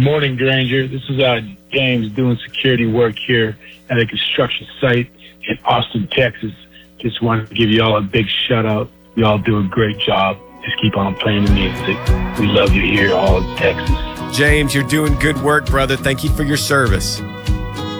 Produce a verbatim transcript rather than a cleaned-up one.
morning, Granger. This is uh, James doing security work here at a construction site in Austin, Texas. Just wanted to give you all a big shout out. You all do a great job. Just keep on playing the music. We love you here, all in Texas. James, you're doing good work, brother. Thank you for your service.